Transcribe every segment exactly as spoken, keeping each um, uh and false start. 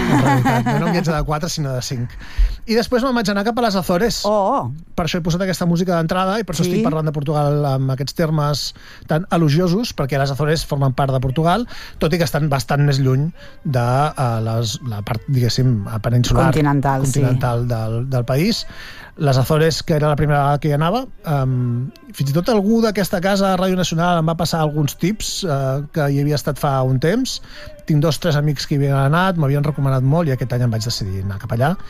en realitat. No era un viatge de quatre, sinó de cinc. I després me'n vaig anar cap a les Azores. Oh! Per això he posat aquesta música d'entrada i per això Sí. estic parlant de Portugal amb aquests termes tan elogiosos, perquè les Azores formen part de Portugal, tot i que estan bastant més lluny de uh, les, la part, diguéssim, peninsular, Continental, continental sí. del, del país. Les Azores, que era la primera vegada que hi anava, um, fins i tot algú d'aquesta casa, Ràdio Nacional, em va passar alguns tips uh, que hi havia estat fa un temps. Tinc dos, tres amics que hi havien anat, m'havien recomanat molt i aquest any em vaig decidir anar cap allà.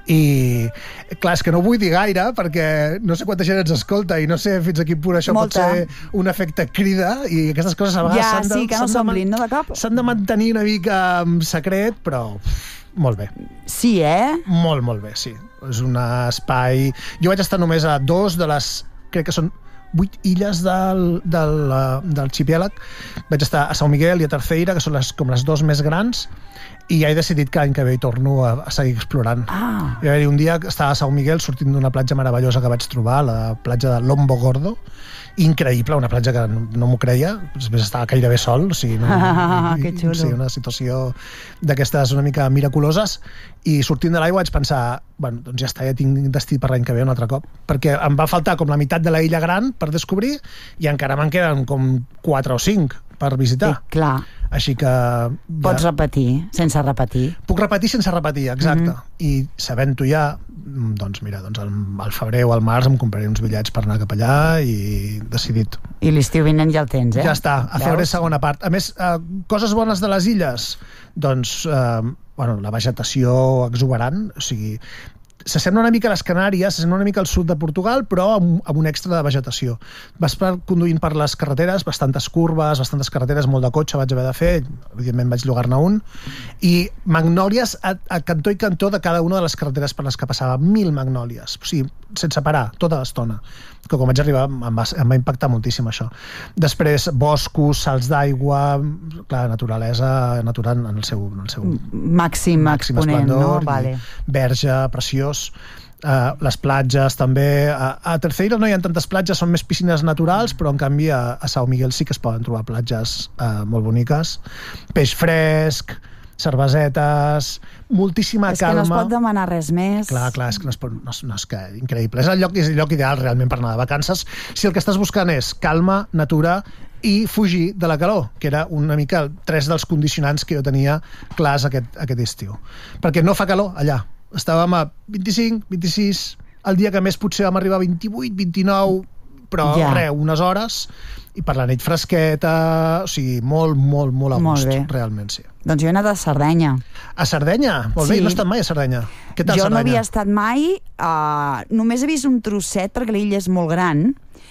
I, clar, és que no vull dir gaire perquè no sé quanta gent ens escolta i no sé fins a quin punt això Molta. pot ser un efecte crida i aquestes coses a vegades Ja, s'han de, sí, que no s'han de man- s'omplin, no, de cop? s'han de mantenir una mica en secret, però uf, molt bé. Sí, eh? Molt, molt bé, sí. És un espai... Jo vaig estar només a dos de les... Crec que són vuit illes del, del, uh, del arxipèlag. Vaig estar a São Miguel i a Terceira, que són les, com les dos més grans, i ja he decidit que l'any que ve hi torno a, a seguir explorant. Ah. I va haver un dia que estava a São Miguel sortint d'una platja meravellosa que vaig trobar, la platja de Lombo Gordo, increïble, una platja que no, no m'ho creia, després estava gairebé sol, o sigui, no, Ah, que xulo. sí, una situació d'aquestes una mica miraculoses, i sortint de l'aigua vaig pensar, bueno, doncs ja està, ja tinc destí per l'any que ve un altre cop, perquè em va faltar com la meitat de la illa gran per descobrir, i encara me'n queden com quatre o cinc per visitar. Sí, clar. Així que... Ja... Pots repetir, sense repetir. Puc repetir sense repetir, exacte. Mm-hmm. I sabent-ho ja, doncs mira, doncs al, al febrer o al març em compraré uns bitllets per anar cap allà i decidit. I l'estiu vinent ja el tens, eh? Ja està, a febrer segona part. A més, eh, coses bones de les illes, doncs, eh, bueno, la vegetació exuberant, o sigui, s'assembla una mica a les Canàries, s'assembla una mica al sud de Portugal, però amb, amb un extra de vegetació. Vas per, conduint per les carreteres, bastantes curves, bastantes carreteres, molt de cotxe vaig haver de fer, evidentment vaig llogar-ne un, i magnòlies a, a cantó i cantó de cada una de les carreteres per les que passava, mil magnòlies, o sigui, sense parar, tota l'estona, que quan vaig arribar em va, em va impactar moltíssim això. Després, boscos, salts d'aigua, clar, naturalesa natural en el seu, en el seu màxim, màxim exponent, no? Vale. Verge, preciós. Uh, les platges també. A, a Terceira no hi ha tantes platges, són més piscines naturals, però en canvi a, a São Miguel sí que es poden trobar platges uh, molt boniques. Peix fresc, cervesetes, moltíssima és calma. És que no es pot demanar res més. Clar, clar, és que no es pot... No, no és que... Increïble. És el lloc, és el lloc ideal realment per anar de vacances. Si el que estàs buscant és calma, natura i fugir de la calor, que era una mica tres dels condicionants que jo tenia clars aquest, aquest estiu. Perquè no fa calor allà. Estàvem a vint-i-cinc, vint-i-sis, el dia que més potser vam arribar a vint-i-vuit, vint-i-nou, però ja. Res, unes hores, i per la nit fresqueta, o sigui, molt, molt, molt a gust, molt realment, sí. Doncs jo he anat a Sardenya. A Sardenya? Molt sí. bé, no he estat mai a Sardenya. Què tal jo Sardenya? No havia estat mai, uh, només he vist un trosset perquè l'illa és molt gran,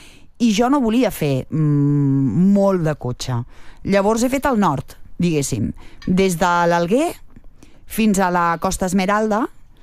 i jo no volia fer mm, molt de cotxe. Llavors he fet el nord, diguéssim, des de l'Alguer fins a la Costa Esmeralda,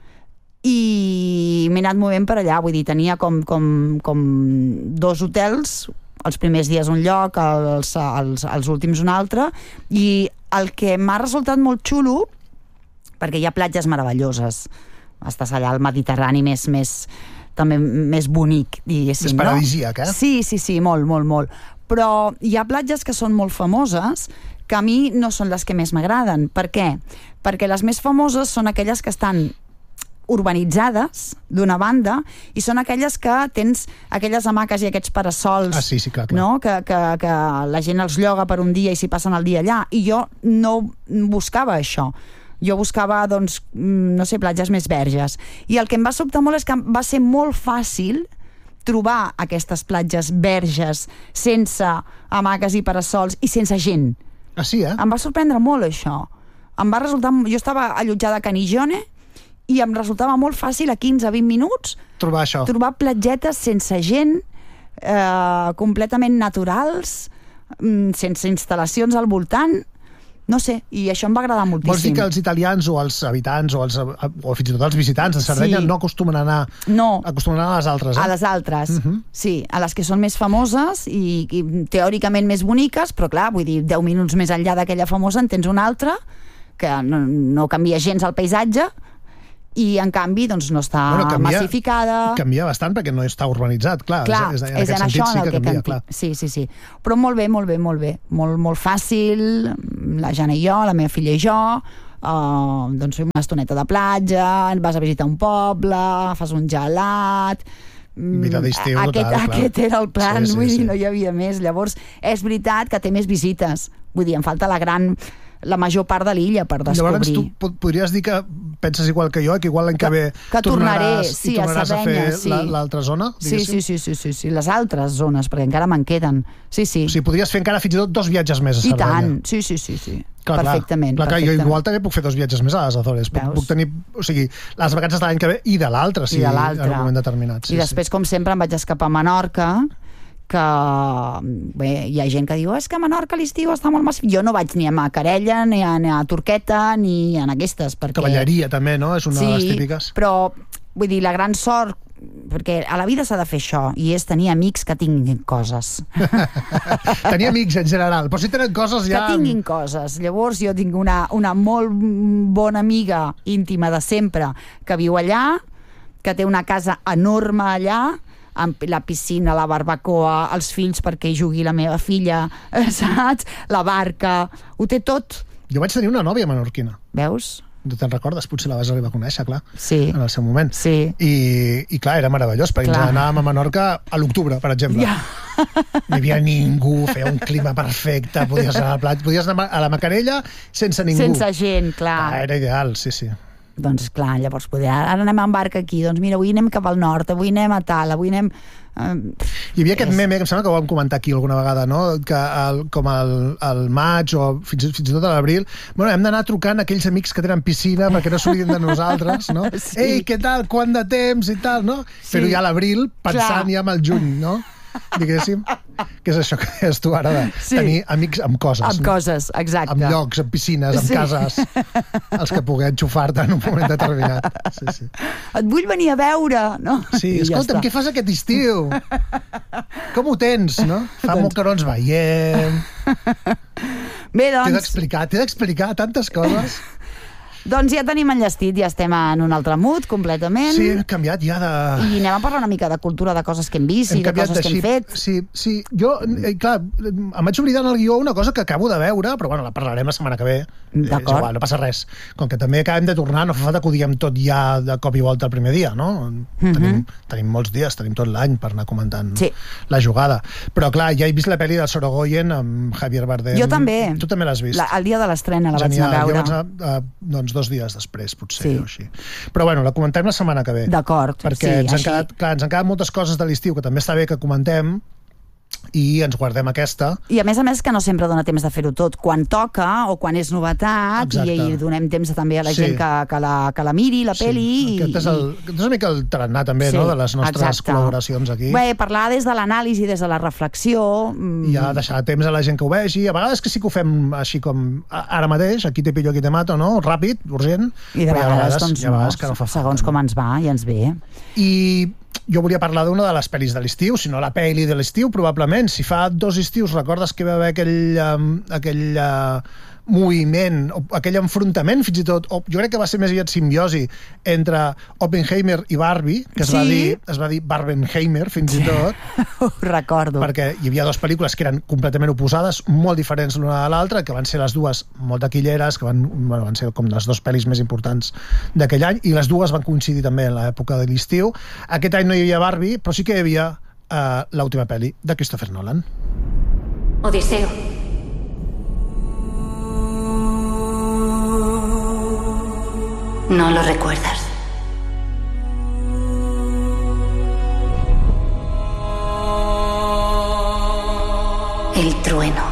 i m'he anat movent per allà, vull dir, tenia com, com, com dos hotels, els primers dies un lloc, els, els, els últims un altre, i el que m'ha resultat molt xulo, perquè hi ha platges meravelloses, estàs allà al Mediterrani més, més, també més bonic, diguéssim, més paradisíac, no? eh? Sí, sí, sí, molt, molt, molt. Però hi ha platges que són molt famoses, que a mi no són les que més m'agraden. Per què? Perquè les més famoses són aquelles que estan urbanitzades, d'una banda, i són aquelles que tens aquelles hamaques i aquests parasols, ah, sí, sí, clar, clar. No? que, que, que la gent els lloga per un dia i s'hi passen el dia allà, i jo no buscava això. Jo buscava, doncs, no sé, platges més verges. I el que em va sobtar molt és que va ser molt fàcil trobar aquestes platges verges sense hamaques i parasols i sense gent. Ah, sí, eh? Em va sorprendre molt això. Em va resultar... Jo estava allotjada a Canigone i em resultava molt fàcil a quinze a vint minuts trobar això. Trobar platgetes sense gent, eh, completament naturals, sense instal·lacions al voltant, no sé, i això em va agradar moltíssim. Vols dir que els italians o els habitants o, els, o fins i tot els visitants de Sardenya sí. no acostumen a anar no. acostumen a anar a les altres, eh? A les altres, uh-huh. sí, a les que són més famoses i, i teòricament més boniques, però clar, vull dir, deu minuts més enllà d'aquella famosa en tens una altra que no, no canvia gens el paisatge, i en canvi doncs no està bueno, canvia, massificada. Canvia bastant perquè no està urbanitzat, clar. Clar, és, en és en això sí en el que, que canvia, clar. Sí, sí, sí. Però molt bé, molt bé, molt bé. Molt, molt fàcil, la Jana i jo, la meva filla i jo, uh, doncs fem una estoneta de platja, vas a visitar un poble, fas un gelat... Vida d'estiu, aquest, total, aquest era el plan, sí, sí, vull dir, sí. no hi havia més. Llavors, és veritat que té més visites. Vull dir, em falta la gran... la major part de l'illa per descobrir. Llavors tu podries dir que penses igual que jo, que igual l'any que, que ve que tornaré, tornaràs, sí, i tornaràs a, a, Sardenya, a fer sí. l'altra zona, sí, sí, sí, sí, sí, sí, les altres zones, perquè encara me'n queden. Sí, sí. O sigui, podries fer encara fins i tot dos viatges més a Sardenya. I tant, sí, sí, sí, sí. Clar, perfectament. Clar, clar, perfectament. jo igual també puc fer dos viatges més a les Azores. Puc, puc tenir, o sigui, les vacances de l'any que ve i de l'altre, sí, en un moment determinat. Sí, I després, sí. com sempre, em vaig escapar a Menorca, que bé, hi ha gent que diu és que a Menorca l'estiu està molt massiu. Jo no vaig ni a Macarella, ni a, ni a Turqueta, ni en aquestes. Perquè... Cavalleria també, no? És una sí, de les típiques. Però, vull dir, la gran sort, perquè a la vida s'ha de fer això, i és tenir amics que tinguin coses. Tenir amics en general, però si tenen coses ja... Que tinguin coses. Llavors jo tinc una, una molt bona amiga íntima de sempre que viu allà, que té una casa enorme allà, amb la piscina, la barbacoa, els fills perquè hi jugui la meva filla, saps? La barca, ho té tot. Jo vaig tenir una nòvia menorquina. Veus? No te'n recordes? Potser la vas arribar a conèixer, clar, sí. en el seu moment. Sí. I, i clar, era meravellós, perquè ens anàvem a Menorca a l'octubre, per exemple. Ja. No hi havia ningú, feia un clima perfecte, podies anar a la platja, podies anar a la Macarella sense ningú. Sense gent, clar. Ah, era ideal, sí, sí. Doncs clar, llavors poder, ara anem en barca aquí, doncs mira, avui anem cap al nord, avui anem a tal, avui anem... Eh, Hi havia aquest és... meme, que em sembla que ho vam comentar aquí alguna vegada, no? Que el, com el, el maig o fins, fins i tot a l'abril, bueno, hem d'anar trucant a aquells amics que tenen piscina perquè no s'oblidin de nosaltres, no? Sí. Ei, què tal, quant de temps i tal, no? Sí. Però ja a l'abril, pensant clar. Ja en el juny, no? Diguéssim, que és això que deies tu ara de sí. tenir amics amb coses. Amb no? coses, exacte. Amb llocs, amb piscines, amb sí. cases, els que pugui enxufar-te en un moment determinat. Sí, sí. Et vull venir a veure, no? Sí, escolta'm, ja què fas aquest estiu? Com ho tens, no? Fa doncs... molt que no ens veiem. Bé, doncs... T'he d'explicar, t'he d'explicar tantes coses... Doncs ja tenim enllestit, ja estem en un altre mood completament. Sí, hem canviat ja de... I anem a parlar una mica de cultura, de coses que hem vist hem i de coses de que hem fet. Sí, sí. Jo, eh, clar, em vaig oblidar en el guió una cosa que acabo de veure, però bueno, la parlarem la setmana que ve. D'acord. Eh, igual, no passa res. Com que també acabem de tornar, no fa falta que ho diguem tot ja de cop i volta el primer dia, no? Mm-hmm. Tenim, tenim molts dies, tenim tot l'any per anar comentant sí. la jugada. Però clar, ja he vist la pel·li del Sorogoyen amb Javier Bardem. Jo també. Tu també l'has vist. La, el dia de l'estrena la Genial. vaig anar a veure. Jo vaig anar, uh, doncs, dos dies després, potser, sí. o així. Però bueno, la comentem la setmana que ve. D'acord, perquè sí, ens han així. quedat, clar, ens han quedat moltes coses de l'estiu que també està bé que comentem i ens guardem aquesta. I a més a més que no sempre dona temps de fer-ho tot. Quan toca o quan és novetat, exacte. I donem temps també a la sí. gent que, que, la, que la miri, la peli. Sí. Aquest és, el, aquest és una mica el tarannà també, sí. no?, de les nostres exacte. Col·laboracions aquí. Bé, parlar des de l'anàlisi, des de la reflexió... I ja deixar temps a la gent que ho vegi. A vegades que sí que ho fem així com ara mateix, aquí te pillo, aquí te mato, no?, ràpid, urgent. I de vegades, vegades, doncs, no, vegades que no fa falta, segons com ens va, ja ens ve. I jo volia parlar d'una de les pel·lis de l'estiu, si no la pel·li de l'estiu, probablement. Si fa dos estius recordes que va haver aquell, um, aquell uh, moviment, o aquell enfrontament, fins i tot, o jo crec que va ser més aviat simbiosi entre Oppenheimer i Barbie, que es, sí? va, dir, es va dir Barbenheimer, fins i tot. Ho recordo. Perquè hi havia dues pel·lícules que eren completament oposades, molt diferents l'una de l'altra, que van ser les dues molt taquilleres, que van, bueno, van ser com les dues pel·lis més importants d'aquell any, i les dues van coincidir també en l'època de l'estiu. Aquest any no hi havia Barbie, però sí que hi havia uh, l'última pel·li de Christopher Nolan. Odiseo. No lo recuerdas. El trueno.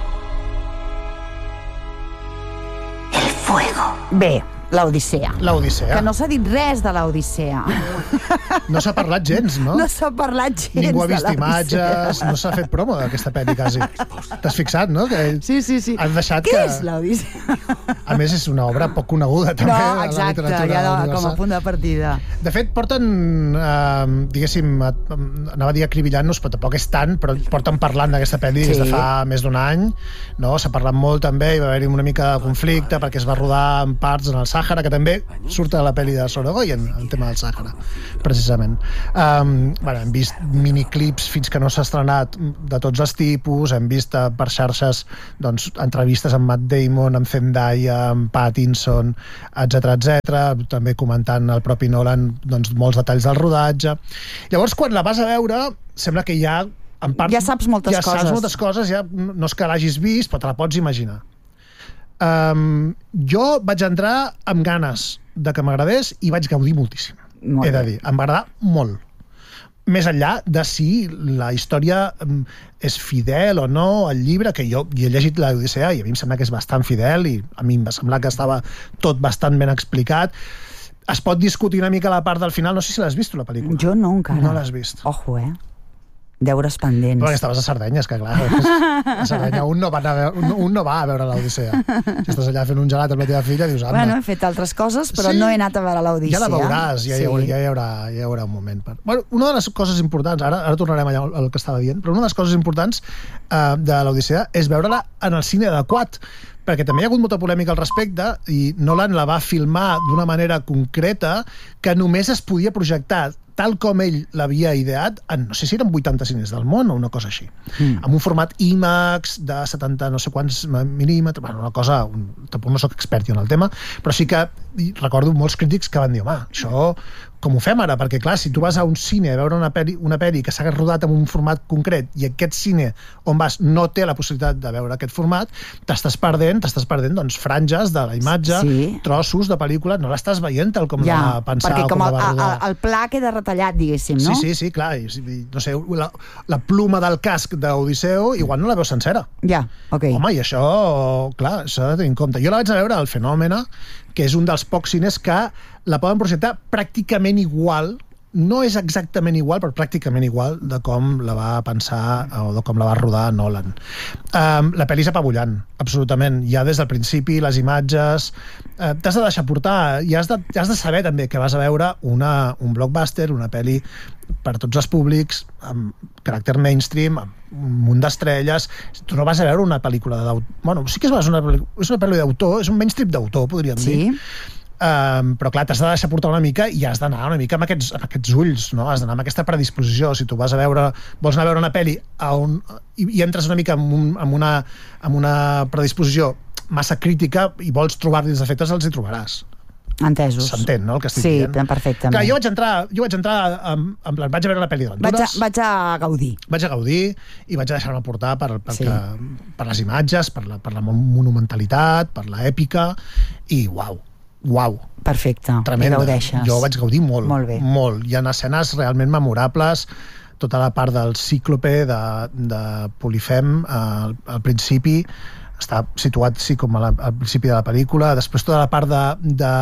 El fuego. Bé, l'Odissea. L'Odissea. Que no s'ha dit res de l'Odissea. No s'ha parlat gens, no? No s'ha parlat gens. Ningú ha vist imatges, no s'ha fet promo d'aquesta pel·li, quasi. T'has fixat, no? Que sí, sí, sí. Han deixat Què que... és l'Odissea? A més, és una obra poc coneguda, també, no, exacte, a la literatura ja universal. Com a punt de partida. De fet, porten, eh, diguéssim, anava a dir acribillant-nos, però tampoc és tant, però porten parlant d'aquesta pel·li sí. des de fa més d'un any, no? S'ha parlat molt també, hi va haver-hi una mica de conflicte perquè es va rodar en parts en els Sàhara, que també surt a la pel·li de Sorogoyen, el tema del Sàhara, precisament. Um, bueno, hem vist miniclips fins que no s'ha estrenat de tots els tipus, hem vist uh, per xarxes doncs, entrevistes amb Matt Damon, amb Zendaya, amb Pattinson, etcètera, etcètera, també comentant el propi Nolan doncs, molts detalls del rodatge. Llavors, quan la vas a veure, sembla que ja en part, ja saps moltes ja coses. Ja saps moltes coses, ja no és que l'hagis vist, però te la pots imaginar. Um, jo vaig entrar amb ganes de que m'agradés i vaig gaudir moltíssim. Molt He de bé. dir, em va agradar molt. Més enllà de si la història um, és fidel o no al llibre, que jo hi he llegit l'Odissea i a mi em sembla que és bastant fidel i a mi em va semblar que estava tot bastant ben explicat. Es pot discutir una mica la part del final, no sé si l'has vist tu, la pel·lícula. Jo no, encara. No l'has vist. Ojo, eh? Deures pendents. Perquè estaves a Sardenya, és que clar, a Sardenya un no va, a veure, un, un no va a veure l'Odissea. Si estàs allà fent un gelat amb la teva filla, dius, anda. Bueno, he fet altres coses, però Sí. no he anat a veure l'Odissea. Ja la veuràs, ja, Sí. hi, haurà, ja, hi haurà, ja hi haurà un moment. Per... Bueno, una de les coses importants, ara, ara tornarem allà al que estava dient, però una de les coses importants eh, de l'Odissea és veure-la en el cine adequat, perquè també hi ha hagut molta polèmica al respecte i Nolan la va filmar d'una manera concreta que només es podia projectar tal com ell l'havia ideat en, no sé si eren vuitanta cines del món o una cosa així, mm. amb un format IMAX de setanta no sé quants mil·límetres, bueno, una cosa un, tampoc no soc expert jo en el tema, però sí que recordo molts crítics que van dir, home, això com ho fem ara? Perquè clar, si tu vas a un cine a veure una pel·li, una pel·li que s'ha rodat en un format concret i aquest cine on vas no té la possibilitat de veure aquest format, t'estàs perdent, t'estàs perdent doncs franges de la imatge, Sí. trossos de pel·lícula, no l'estàs veient tal com Ja, la va pensar perquè o com com la el, va rodar. el, el pla queda retallat, diguéssim, no? Sí, sí, sí, clar. I, i, no sé, la, la pluma del casc d'Odisseu igual no la veus sencera. Ja, ok. Home, i això, clar, s'ha de tenir en compte. Jo la vaig a veure al Fenòmena, que és un dels pocs cines que la poden projectar pràcticament igual, no és exactament igual, però pràcticament igual de com la va pensar o de com la va rodar Nolan. Um, la pel·li és apabullant, absolutament. Ja des del principi, les imatges... Uh, t'has de deixar portar i has de, has de saber també que vas a veure una, un blockbuster, una pel·li per tots els públics, amb caràcter mainstream, amb un munt d'estrelles. Tu no vas a veure una pel·lícula d'autor... Bueno, sí que és una, és una pel·lícula d'autor, és un mainstream d'autor, podríem Sí. dir. Um, però clar, t'has de deixar portar una mica i has d'anar una mica amb aquests, amb aquests ulls, no? Has d'anar amb aquesta predisposició. Si tu vas a veure, vols anar a veure una pel·li a on, i, i entres una mica amb, un, amb, una, amb una predisposició massa crítica i vols trobar-li els defectes, els hi trobaràs. Entesos. S'entén, no, el que estic sí, dient? perfectament. Clar, jo vaig entrar, jo vaig entrar amb, amb plan, vaig a veure la pel·li Vaig a, d'aventures, vaig a gaudir. vaig a gaudir i vaig a deixar-me portar per, per, Sí. que, per les imatges, per la, per la monumentalitat, per l'èpica, i uau, uau. Perfecte, Tremenda. i gaudeixes. Jo vaig gaudir molt, Molt bé. molt. Hi ha escenes realment memorables, tota la part del cíclope de, de Polifem al, al principi està situat sí, com a la, al principi de la pel·lícula, després tota la part de, de,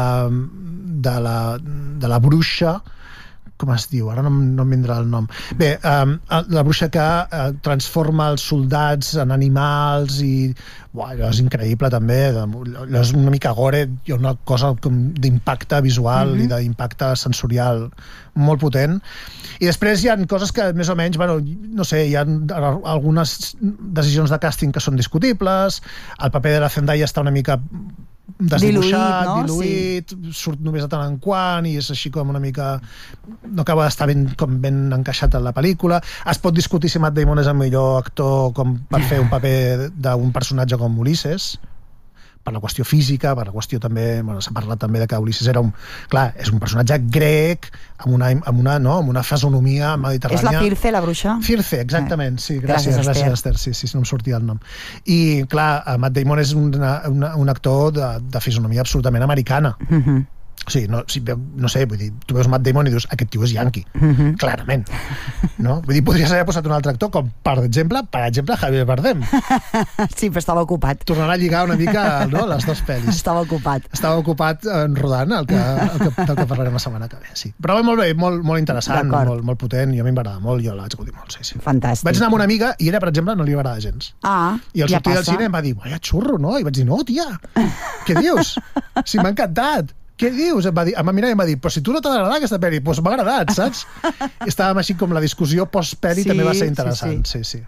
de, la, de la bruixa, com es diu? Ara no, no em vindrà el nom. Bé, um, la bruixa que uh, transforma els soldats en animals i... Buah, allò és increïble també, allò és una mica gore, hi ha una cosa d'impacte visual mm-hmm. i d'impacte sensorial molt potent. I després hi ha coses que més o menys, bueno, no sé, hi ha algunes decisions de càsting que són discutibles, el paper de la Zendaya està una mica desdibuixat, Diluït, no? diluït, sí. Surt només de tant en quant i és així com una mica... no acaba d'estar ben, com ben encaixat en la pel·lícula. Es pot discutir si Matt Damon és el millor actor com per fer un paper d'un personatge com Ulisses, per la qüestió física, per la qüestió també... Bueno, s'ha parlat també de que Ulisses era un... Clar, és un personatge grec, amb una, amb una, no, amb una fisonomia mediterrània... És la Circe, la bruixa? Circe, exactament, sí, gràcies, Gràcies, gràcies, Esther. Esther, sí, sí, no em sortia el nom. I, clar, Matt Damon és un, una, un actor de, de fisonomia absolutament americana. Mhm. O sigui, no, si, no sé, vull dir, tu veus Matt Damon i dius, aquest tio és yanqui, Mhm. clarament. No? Vull dir, podries haver posat un altre actor, com, per exemple, per exemple, Javier Bardem. Sí, però estava ocupat. Tornarà a lligar una mica, no?, les dues pel·lis. Estava ocupat. Estava ocupat en rodant el que, el que, del que parlarem la setmana que ve, sí. Però molt bé, molt, molt interessant, D'acord. molt, molt potent, i a mi m'agrada molt, jo la vaig gaudir molt, sí, sí. Fantàstic. Vaig anar amb una amiga i ella, per exemple, no li agrada gens. Ah, I al ja sortir del passa. cine em va dir, vaya xurro, no? I vaig dir, no, tia, què dius? Si m'ha encantat. Què dius? Em va, dir, em va mirar i em va dir, però si tu no t'ha d'agradar aquesta pel·li, doncs m'ha agradat, saps? I estàvem així com la discussió post-pel·li Sí, també va ser sí, interessant, sí, sí. sí.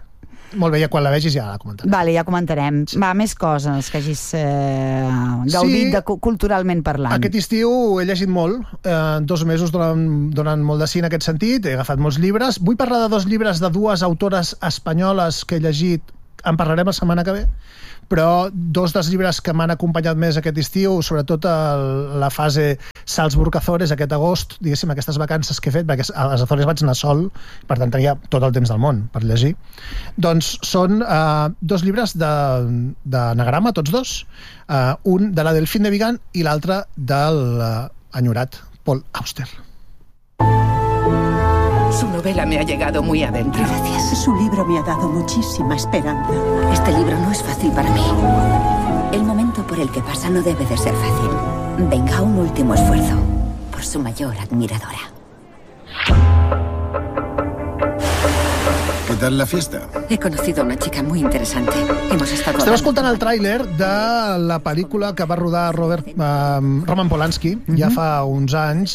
Molt bé, ja quan la vegis ja la comentarem. Vale, ja comentarem. Sí. Va, més coses que hagis eh, gaudit sí, de, culturalment parlant. Aquest estiu he llegit molt. Eh, dos mesos donen, donen molt de sí en aquest sentit. He agafat molts llibres. Vull parlar de dos llibres de dues autores espanyoles que he llegit. En parlarem la setmana que ve. Però dos dels llibres que m'han acompanyat més aquest estiu, sobretot el, la fase Salzburg-Azores, aquest agost, diguéssim, aquestes vacances que he fet, perquè a les Azores vaig anar sol, per tant tenia tot el temps del món per llegir, doncs són eh, dos llibres d'anagrama, tots dos, eh, un de la Delfín de Vigan i l'altre del eh, enyorat Paul Auster. Su novela me ha llegado muy adentro. Gracias. Su libro me ha dado muchísima esperanza. Este libro no es fácil para mí. El momento por el que pasa no debe de ser fácil. Venga, un último esfuerzo por su mayor admiradora. ¿Qué tal la fiesta? He conocido a una chica muy interesante. Hemos estado... Estem escoltant el tràiler de la pel·lícula que va rodar Robert, eh, Roman Polanski mm-hmm. ja fa uns anys,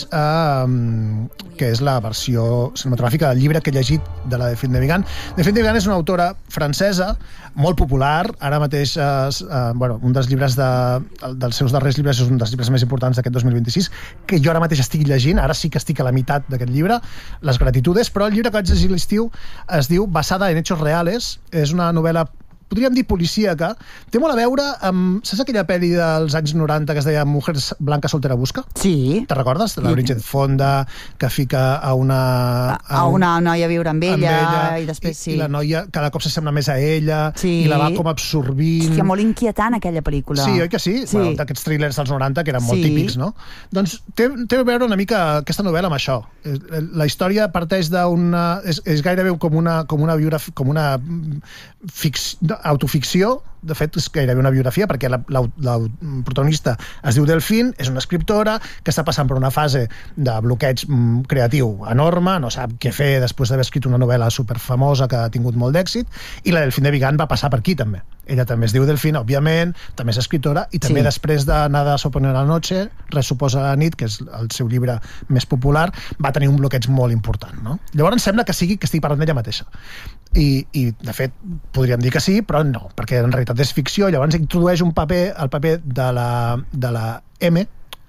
eh, que és la versió cinematogràfica del llibre que he llegit de la Delphine de Vigan. Delphine de Vigan és una autora francesa molt popular. Ara mateix, eh, eh, bueno, un dels llibres de, dels seus darrers llibres és un dels llibres més importants d'aquest dos mil vint-i-sis, que jo ara mateix estic llegint. Ara sí que estic a la meitat d'aquest llibre, Les gratitudes, però el llibre que vaig llegir a l'estiu es diu Basada en hechos reales. És una novel·la, podríem dir policíaca. Té molt a veure amb... Saps aquella pel·li dels anys noranta que es deia Mujeres Blanca Soltera Busca? Sí. Te recordes? La Bridget Fonda, que fica a una... A, a una noia a viure amb ella, amb ella i després i, sí. I la noia cada cop s'assembla més a ella, sí. i la va com absorbint... Hòstia, molt inquietant aquella pel·lícula. Sí, oi que sí? sí. Bueno, d'aquests thrillers dels noranta que eren sí. molt típics, no? Doncs té, té a veure una mica aquesta novel·la amb això. La història parteix d'una... És, és gairebé com una, com una, biografia, com una fix, autoficció. De fet, és gairebé una biografia, perquè la, la, la protagonista es diu Delphine, és una escriptora que està passant per una fase de bloqueig mm, creatiu enorme, no sap què fer després d'haver escrit una novel·la superfamosa que ha tingut molt d'èxit, i la Delphine de Vigan va passar per aquí també. Ella també es diu Delphine, òbviament, també és escriptora, i també sí. després de Nada supone la noche, Res suposa la nit, que és el seu llibre més popular, va tenir un bloqueig molt important, no? Llavors sembla que sigui que estigui parlant d'ella mateixa. I, i de fet podríem dir que sí, però no, perquè en realitat és ficció. Llavors introdueix un paper, el paper de la, de la M,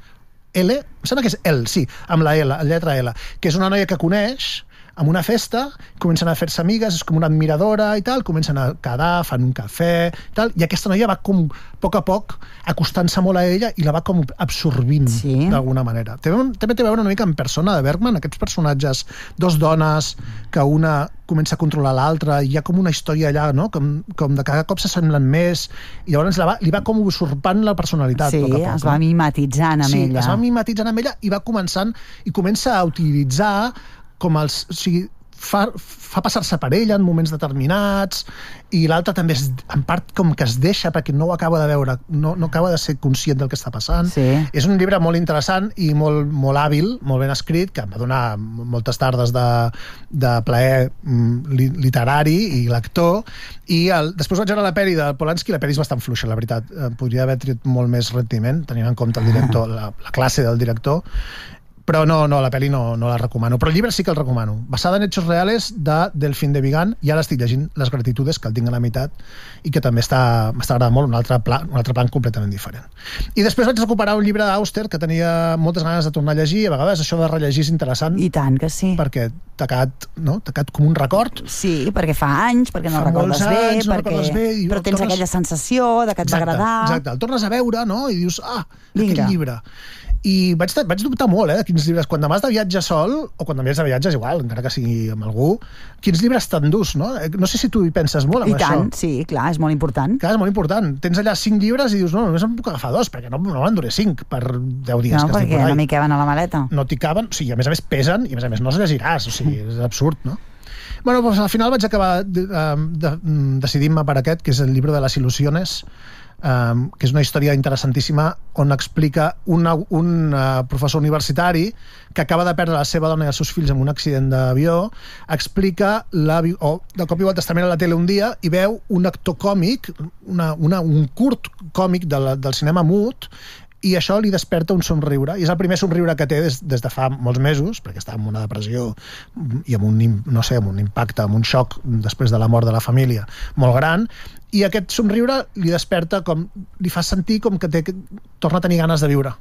L, em sembla que és L, sí, amb la L, la lletra L, que és una noia que coneix en una festa, comencen a fer-se amigues, és com una admiradora i tal, comencen a quedar, fan un cafè i tal, i aquesta noia va com, a poc a poc, acostant-se molt a ella i la va com absorbint, sí. d'alguna manera. També, també té a veure una mica amb Persona de Bergman, aquests personatges, dos dones, que una comença a controlar l'altra, i hi ha com una història allà, no? Com, com de cada cop s'assemblen més, i llavors la va, li va com usurpant la personalitat. Sí, poc a poc, es va mimetitzant amb sí, ella. Sí, es va mimetitzant amb ella i va començant, i comença a utilitzar com els... O sigui, fa, fa passar-se per ella en moments determinats, i l'altra també és, en part com que es deixa perquè no ho acaba de veure, no, no acaba de ser conscient del que està passant. Sí. És un llibre molt interessant i molt, molt hàbil, molt ben escrit, que em va donar moltes tardes de, de plaer li, literari i lector, i el, després vaig veure la pel·li de Polanski, la pel·li és bastant fluixa, la veritat. Podria haver tret molt més rendiment, tenint en compte el director, la, la classe del director, però no, no, la pel·li no, no la recomano. Però el llibre sí que el recomano. Basada en hechos reales de Delphine de Vigan, i ara estic llegint Les gratitudes, que el tinc a la meitat, i que també està, m'està agradant molt, un altre, pla, un altre plan completament diferent. I després vaig recuperar un llibre d'Auster que tenia moltes ganes de tornar a llegir, i a vegades això de rellegir és interessant. I tant que sí. Perquè t'ha quedat, no? t'ha quedat com un record. Sí, perquè fa anys, perquè no fa recordes anys, bé, no perquè... recordes bé, i però tens tornes... aquella sensació de que et va agradar. Exacte, el tornes a veure, no? I dius, ah, Vinga. Aquest llibre. I vaig, vaig dubtar molt, eh, de quins llibres, quan demà has de viatge sol, o quan demà has de viatge és igual, encara que sigui amb algú, quins llibres t'endús, no? No sé si tu hi penses molt amb I tant, això. sí, clar, és molt important. Clar, és molt important. Tens allà cinc llibres i dius, no, només em puc agafar dos, perquè no, no m'enduré cinc per deu dies. No, que perquè no m'hi caben a la maleta. No t'hi caben, o sigui, a més a més pesen, i a més a més no els llegiràs, o sigui, és absurd, no? Bueno, doncs al final vaig acabar de, de, de, decidint-me per aquest, que és el llibre de les il·lusiones, Um, que és una història interessantíssima on explica una, un uh, professor universitari que acaba de perdre la seva dona i els seus fills en un accident d'avió, explica la, o de cop i volta està mirant a la tele un dia i veu un actor còmic, una, una, un curt còmic de la, del cinema mut, i això li desperta un somriure, i és el primer somriure que té des, des de fa molts mesos, perquè està en una depressió i amb un, no sé, amb un impacte, amb un xoc després de la mort de la família molt gran, i aquest somriure li desperta, com li fa sentir com que, té, que torna a tenir ganes de viure.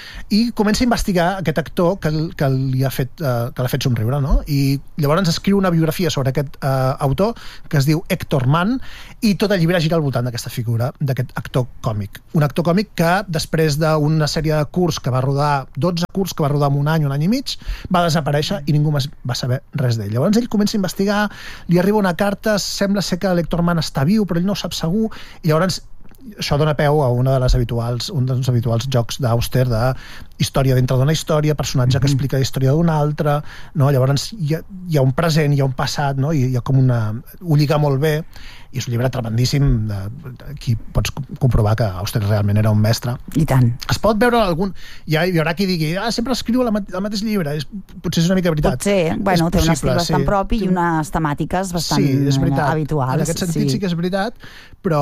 I comença a investigar aquest actor que, que li ha fet, uh, que l'ha fet somriure, no? I llavors escriu una biografia sobre aquest uh, autor que es diu Héctor Mann, i tot el llibre gira al voltant d'aquesta figura, d'aquest actor còmic. Un actor còmic que després d'una sèrie de curs que va rodar, dotze curs que va rodar en un any, un any i mig, va desaparèixer i ningú va saber res d'ell. Llavors ell comença a investigar, li arriba una carta, sembla ser que l'Héctor Mann està viu, però ell no ho sap segur, i llavors això dona peu a una de les habituals, un dels habituals jocs d'Auster de història dintre d'una història, personatge mm-hmm. que explica la història d'una altra, no? Llavors hi ha, hi ha un present, hi ha un passat, no? I hi ha com una... ho lliga molt bé, i és un llibre tremendíssim, de... aquí pots comprovar que Auster realment era un mestre. I tant. Es pot veure algun... Hi, ha, hi haurà qui digui, ah, sempre escriu el mateix llibre, és, potser és una mica veritat. Potser, bueno, és té possible, un estil bastant sí. propi i unes temàtiques bastant sí, és veritat. habituals. En aquest sentit sí. sí que és veritat, però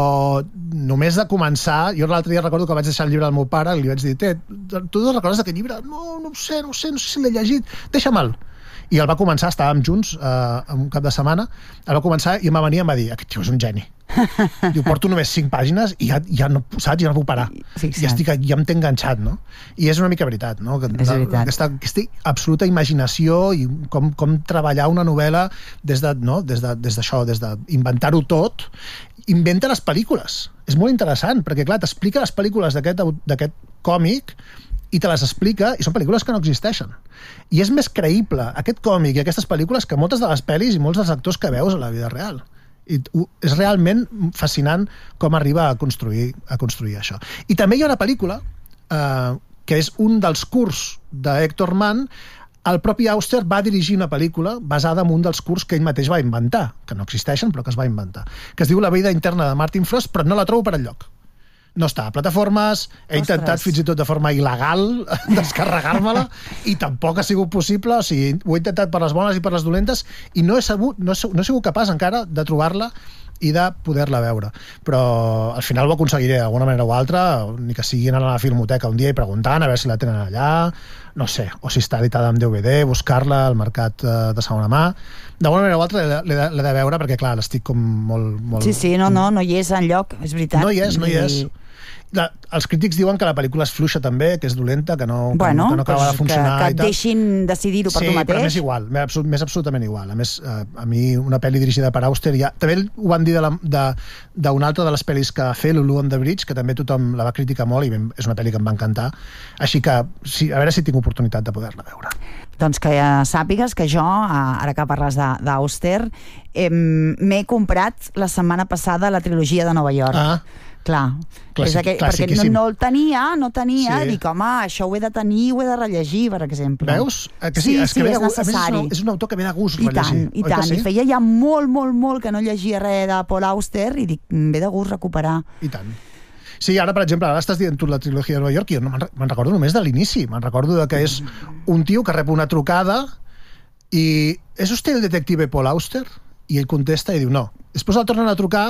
només de començar, jo l'altre dia recordo que vaig deixar el llibre al meu pare i li vaig dir, té, tu te'n recordes d'aquest llibre? No, no ho sé, no ho sé, no sé si l'he llegit, deixa'me'l. I el va començar, estàvem junts eh, un cap de setmana, el va començar i em va venir i em va dir, aquest tio és un geni. Diu, porto només cinc pàgines i ja, ja no, saps, ja no puc parar. Fixa't. I estic, ja em té enganxat, no? I és una mica veritat, no? Que, és veritat. Aquesta, aquesta absoluta imaginació i com, com treballar una novel·la des de, no? des de, des d'això, des d'inventar-ho tot, inventa les pel·lícules. És molt interessant, perquè clar, t'explica les pel·lícules d'aquest d'aquest còmic i te les explica, i són pel·lícules que no existeixen. I és més creïble aquest còmic i aquestes pel·lícules que moltes de les pel·lis i molts dels actors que veus a la vida real. I és realment fascinant com arriba a construir, a construir això. I també hi ha una pel·lícula eh, que és un dels curts d'Héctor Mann. El propi Auster va dirigir una pel·lícula basada en un dels curts que ell mateix va inventar, que no existeixen però que es va inventar, que es diu La vida interna de Martin Frost, però no la trobo per enlloc. No està a plataformes, he Ostres. intentat fins i tot de forma il·legal descarregar-me-la i tampoc ha sigut possible, o sigui, ho he intentat per les bones i per les dolentes i no he sabut, no he, no he sigut capaç encara de trobar-la i de poder-la veure. Però al final ho aconseguiré d'alguna manera o altra, ni que sigui anant a la filmoteca un dia i preguntant a veure si la tenen allà, no sé, o si està editada amb D V D, buscar-la al mercat de segona mà. D'alguna manera o altra l'he de, l'he de veure perquè, clar, l'estic com molt, molt... Sí, sí, no, no, no hi és enlloc, és veritat. No hi és, no hi és. La, els crítics diuen que la pel·lícula és fluixa també, que és dolenta, que no, bueno, que no acaba de funcionar. Que, que et deixin decidir-ho per sí, tu mateix. Sí, però m'és igual, m'és, m'és absolutament igual. A més, eh, a mi una pel·li dirigida per Auster ja... També ho van dir d'una altra de les pel·lis que va fer, Lulu on the Bridge, que també tothom la va criticar molt i és una pel·li que em va encantar. Així que, sí, a veure si tinc oportunitat de poder-la veure. Doncs que ja sàpigues que jo, ara que parles d'Auster, eh, m'he comprat la setmana passada la trilogia de Nova York. Ah. Clar, és aquell, perquè no, no el tenia, no tenia, sí. Dic, home, això ho he de tenir, ho he de rellegir, per exemple. Veus? Que sí, sí, és, sí, que és gust, necessari. És, és un autor que ve de gust I rellegir. tant, i tant, sí? I feia ja molt, molt, molt que no llegia res de Paul Auster i dic, ve de gust recuperar. I tant. Sí, ara, per exemple, ara estàs dient tu la trilogia de Nova York i jo no me'n, me'n recordo només de l'inici. Me'n recordo que és un tio que rep una trucada i ¿és usted el detective Paul Auster? I ell contesta i diu no. Després el tornen a trucar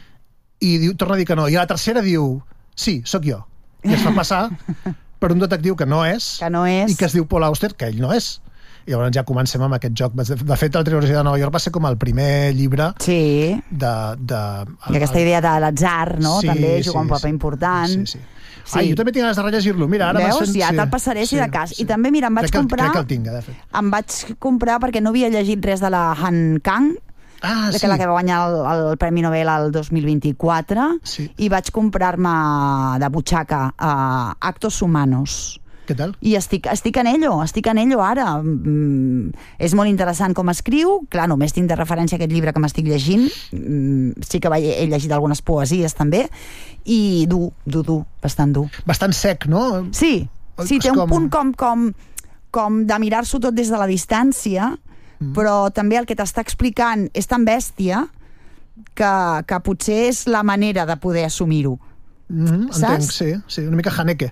i diu, torna a dir que no. I a la tercera diu, sí, sóc jo. I es fa passar per un detectiu que no és, que no és. I que es diu Paul Auster, que ell no és. I llavors ja comencem amb aquest joc. De fet, la trilogia de Nova York va ser com el primer llibre sí. de... de I aquesta idea de l'atzar, no? Sí, també juga sí, un paper sí. important. Sí, sí. Sí. Ai, jo també tinc ganes de rellegir-lo. Mira, ara veus? sent... Ja sí, te'l passaré si sí, de cas. Sí. I també, mira, em vaig crec que, comprar... Crec que el tinc, de fet. Em vaig comprar perquè no havia llegit res de la Han Kang, ah, sí. que la que va guanyar el, el Premi Nobel el dos mil vint-i-quatre, sí. I vaig comprar-me de butxaca uh, Actos Humanos. Què tal? I estic, estic en ello, estic en ello ara. Mm, és molt interessant com escriu. Clar, només tinc de referència aquest llibre que m'estic llegint. Mm, sí que he llegit algunes poesies també. I dur, dur, dur, bastant dur. Bastant sec, no? Sí, sí, té un com... punt com, com, com de mirar-s'ho tot des de la distància, mm. però també el que t'està explicant és tan bèstia que, que potser és la manera de poder assumir-ho. Mm, entenc, sí, sí, una mica Haneke.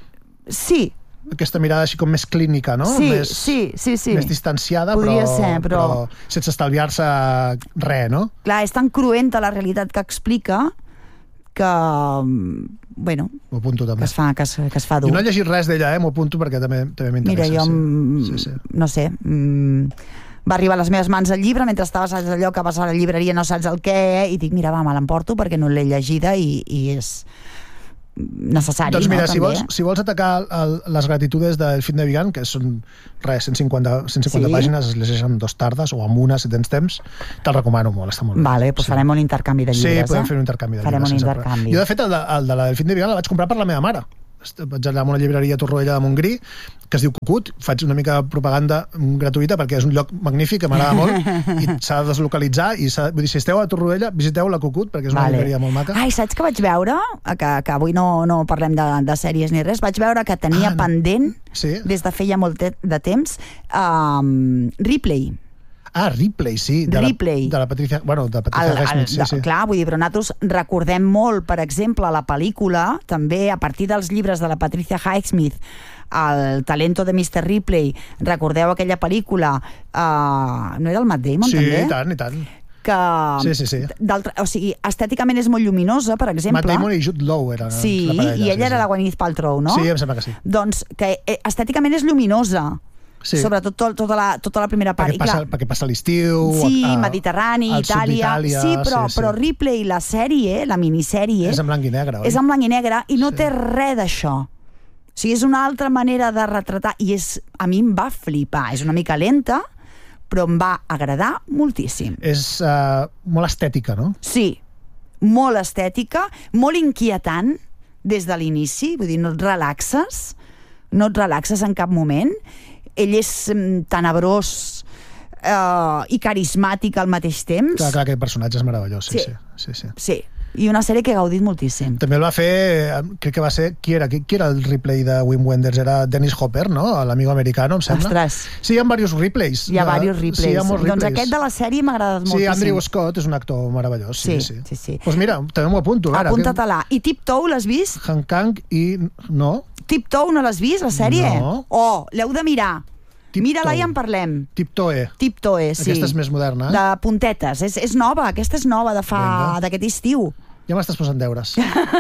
Sí. Aquesta mirada així com més clínica, no? Sí, més, sí, sí, sí. Més distanciada, podria però, ser, però... però sense estalviar-se res, no? Clar, és tan cruenta la realitat que explica que bueno, M'ho apunto també. que es fa, que es, que es fa dur. Jo no he llegit res d'ella, eh? M'ho apunto perquè també, també m'interessa. Mira, jo, sí. sí. Sí, sí. no sé, mm, va arribar a les meves mans el llibre, mentre estaves allò que vas a la llibreria no saps el què, i dic, mira, va, me l'emporto perquè no l'he llegida i, i és necessari. Doncs mira, no, si, també. vols, si vols atacar el, les gratitudes del Fin de Vigan, que són res, cent cinquanta, cent cinquanta Sí. pàgines, es llegeix en dos tardes o en una, si tens temps, te'l recomano molt, està molt bé. Vale, doncs Sí. farem un intercanvi de llibres. Sí, podem eh? fer un intercanvi de Farem llibres. un sense intercanvi. problema. Jo, de fet, el de, el de la del Fin de Vigan la vaig comprar per la meva mare. Vaig anar a una llibreria a Torroella de Montgrí que es diu Cucut, faig una mica de propaganda gratuïta perquè és un lloc magnífic que m'agrada molt i s'ha de deslocalitzar i s'ha, vull dir, si esteu a Torroella visiteu la Cucut perquè és una Vale. llibreria molt maca. Ai, saps que vaig veure? Que, que avui no, no parlem de, de sèries ni res. Vaig veure que tenia Ah, no. pendent, Sí? des de feia molt te de temps, um, Ripley. Ah, Ripley, sí. De Ripley. La, de la Patricia, bueno, de Patricia El, el, Highsmith, sí, de, sí. Clar, vull dir, però nosaltres recordem molt, per exemple, la pel·lícula, també a partir dels llibres de la Patricia Highsmith, el talento de mister Ripley. Recordeu aquella pel·lícula? Uh, no era el Matt Damon, Sí, també? i tant, i tant. Que, Sí, sí, sí. d'altra- O sigui, estèticament és molt lluminosa, per exemple. Matt Damon i Jude Law eren Sí, la parella. i ella sí, era sí. la Gwyneth Paltrow, no? Sí, em sembla que sí. Doncs que eh, estèticament és lluminosa. Sí. Sobretot tot, tota, la, tota la primera part. Perquè I clar, passa, perquè passa l'estiu... sí, a- Mediterrani, al sud Itàlia... d'Itàlia, Sí, però, sí, sí. però Ripley, la sèrie, la minissèrie... És en blanc i negre, oi? És en blanc i negre i no Sí. té res d'això. O sigui, és una altra manera de retratar i és, a mi em va flipar. És una mica lenta, però em va agradar moltíssim. És uh, molt estètica, no? Sí, molt estètica, molt inquietant des de l'inici, vull dir, no et relaxes, no et relaxes en cap moment. Ell és mm, tenebrós eh, i carismàtic al mateix temps. Clar, clar, aquest personatge és meravellós, sí, Sí. sí. sí, sí. Sí, i una sèrie que he gaudit moltíssim. També el va fer, eh, crec que va ser, qui era, qui, qui era el Ripley de Wim Wenders? Era Dennis Hopper, no? L'amigo americano, em sembla. Ostres. Sí, hi ha diversos Riplays. Hi ha De- diversos Riplays. Sí, hi ha molts Doncs Riplays. aquest de la sèrie m'ha agradat Sí, moltíssim. Andrew Scott és un actor meravellós. Sí, Sí, sí. sí, sí. Doncs mira, també m'ho apunto. a veure, Apunta-te-la. I Tiptoe, l'has vist? que- Han Kang i... No? Tiptoe, no l'has vist, la sèrie? No. Oh, l'heu de mirar. Tiptoe. Mira-la i en parlem. Tiptoe. Tiptoe, sí. Aquesta és més moderna, eh? De puntetes. És, és nova, aquesta és nova de fa Vinga. d'aquest estiu. Ja m'estàs posant deures.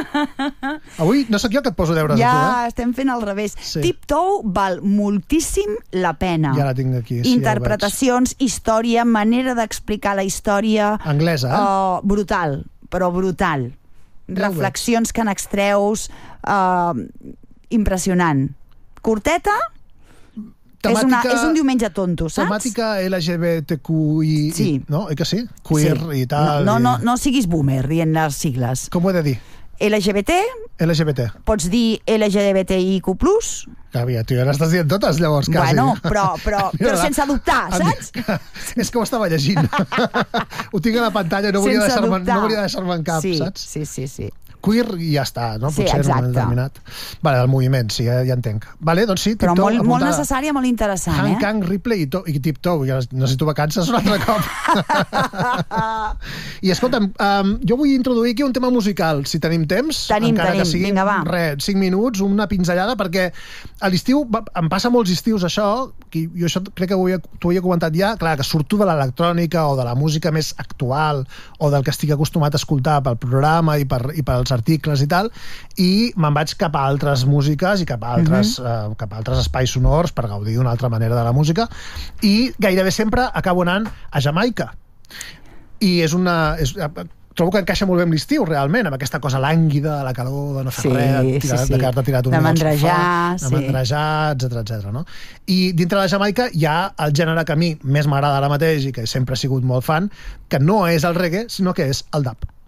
Avui no sóc jo que et poso deures Ja a tu, eh? estem fent al revés. Sí. Tiptoe val moltíssim la pena. Ja la tinc aquí. Sí, Interpretacions, història, manera d'explicar la història... ja ho veig. Anglesa, eh? Uh, brutal, però brutal. Ja ho Reflexions que n'extreus... Uh, impressionant. Curteta, és, una, és un diumenge tonto, saps? Temàtica L G B T Q I... Sí. I, no? Oi que sí? Queer Sí. i tal. No, no, i... no, no siguis boomer dient les sigles. Com ho he de dir? L G B T, L G B T. pots dir L G B T I Q plus, Aviam, tu ja n'estàs dient totes, llavors, quasi. bueno, però, però, però Mira, sense dubtar, a mi- saps? És que ho estava llegint. Ho tinc a la pantalla, no volia Sense deixar-me dubtar. no volia deixar-me en cap, sí, saps? Sí, sí, sí. Queer i ja està, no? Sí, Potser en un moment exacte. determinat. Vale, del moviment, sí, ja, ja entenc. Vale, doncs sí, Però Tiptoe, molt, molt apuntada. necessària, molt interessant, Han eh? Kang, Ripley i, to i Tiptoe. Ja necessito vacances un altre cop. I escolta'm, um, jo vull introduir aquí un tema musical, si tenim temps. Tenim, encara tenim. que sigui, Vinga, va. Re, cinc minuts, una pinzellada, perquè a l'estiu, va- em passa molts estius això, que jo això crec que ho havia, t'ho havia comentat ja, clar, que surto de l'electrònica o de la música més actual o del que estic acostumat a escoltar pel programa i, per, i pels articles i tal, i me'n vaig cap a altres músiques i cap a altres, uh -huh. uh, cap a altres espais sonors per gaudir d'una altra manera de la música, i gairebé sempre acabo anant a Jamaica. I és una... És, trobo que encaixa molt bé amb l'estiu, realment, amb aquesta cosa lànguida, la calor, de no fer Sí, res, de, sí, tirar, sí. de quedar-te tirat un De dia al mandrejar, sofà, sí. de mandrejar, etcètera, etcètera, no? I dintre de Jamaica hi ha el gènere que a mi més m'agrada ara mateix i que sempre he sigut molt fan, que no és el reggae, sinó que és el dub.